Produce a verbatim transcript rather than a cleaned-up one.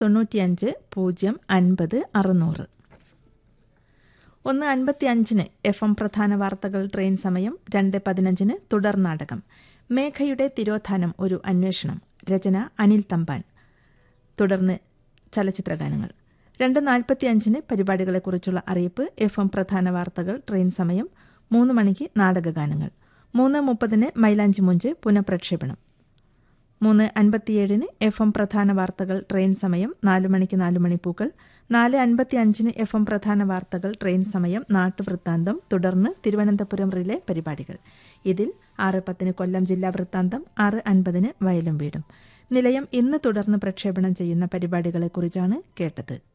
തൊണ്ണൂറ്റിയഞ്ച് പൂജ്യം അൻപത് അറുന്നൂറ്. ഒന്ന് അൻപത്തി അഞ്ചിന് എഫ് എം പ്രധാന വാർത്തകൾ ട്രെയിൻ സമയം. രണ്ട് പതിനഞ്ചിന് തുടർ നാടകം മേഘയുടെ തിരോധാനം ഒരു അന്വേഷണം. രചന അനിൽ തമ്പാൻ. തുടർന്ന് ചലച്ചിത്രഗാനങ്ങൾ. രണ്ട് നാൽപ്പത്തി അഞ്ചിന് പരിപാടികളെക്കുറിച്ചുള്ള അറിയിപ്പ്. എഫ് എം പ്രധാന വാർത്തകൾ ട്രെയിൻ സമയം. മൂന്ന് മണിക്ക് നാടകഗാനങ്ങൾ. മൂന്ന് മുപ്പതിന് മൈലാഞ്ചി മുഞ്ച് പുനഃപ്രക്ഷേപണം. മൂന്ന് അൻപത്തിയേഴിന് എഫ് എം പ്രധാന വാർത്തകൾ ട്രെയിൻ സമയം. നാലു മണിക്ക് നാലു മണിപ്പൂക്കൾ. നാല് അൻപത്തി അഞ്ചിന് എഫ് എം പ്രധാന വാർത്തകൾ ട്രെയിൻ സമയം. നാട്ടുവൃത്താന്തം. തുടർന്ന് തിരുവനന്തപുരം റിലേ പരിപാടികൾ. ഇതിൽ ആറ് പത്തിന് കൊല്ലം ജില്ലാ വൃത്താന്തം, ആറ് അൻപതിന് വയലും വീടും. നിലയം ഇന്ന് തുടർന്ന് പ്രക്ഷേപണം ചെയ്യുന്ന പരിപാടികളെക്കുറിച്ചാണ് കേട്ടത്.